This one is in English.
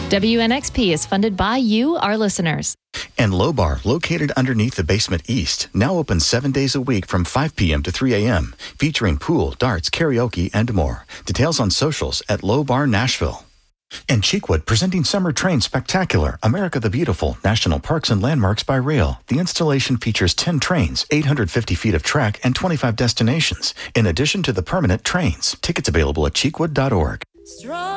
WNXP is funded by you, our listeners. And Low Bar, located underneath the Basement East, now open 7 days a week from 5 p.m. to 3 a.m., featuring pool, darts, karaoke, and more. Details on socials at Low Bar Nashville. And Cheekwood, presenting Summer Train Spectacular, America the Beautiful, National Parks and Landmarks by Rail. The installation features 10 trains, 850 feet of track, and 25 destinations, in addition to the permanent trains. Tickets available at cheekwood.org.